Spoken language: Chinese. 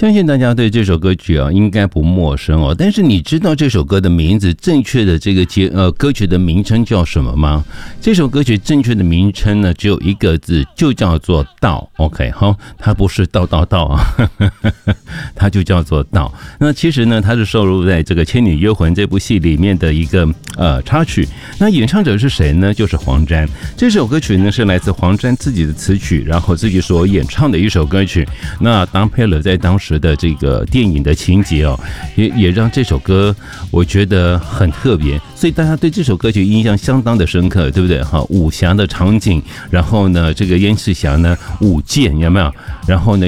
相信大家对这首歌曲啊应该不陌生哦，但是你知道这首歌的名字正确的这个歌曲的名称叫什么吗？这首歌曲正确的名称呢只有一个字，就叫做道。OK， 好，它不是道啊，它就叫做道。那其实呢，它是收录在这个《倩女幽魂》这部戏里面的一个插曲。那演唱者是谁呢？就是黄沾。这首歌曲呢是来自黄沾自己的词曲，然后自己所演唱的一首歌曲。那搭配了在当时的这个电影的情节哦，也让这首歌我觉得很特别，所以大家对这首歌曲印象相当的深刻，对不对？哈，武侠的场景，然后呢，这个燕赤霞呢舞剑有没有？然后呢？